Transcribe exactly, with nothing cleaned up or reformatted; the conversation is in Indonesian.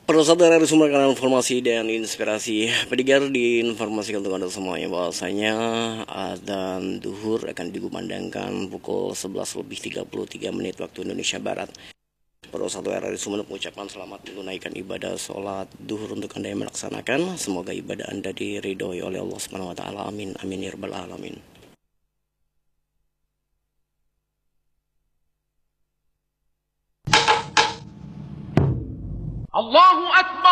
Perlu satu dari sumber kanal informasi dan inspirasi pendengar diinformasikan untuk Anda semuanya bahwasanya adzan duhur akan dikumandangkan pukul sebelas lebih tiga puluh tiga menit waktu Indonesia Barat. Perlu satu R R I Sumeneb mengucapkan selamat menunaikan ibadah sholat duhur untuk Anda yang melaksanakan. Semoga ibadah Anda diridhoi oleh Allah Subhanahu wa taala. Amin amin ya rabbal alamin. Allahu Akbar.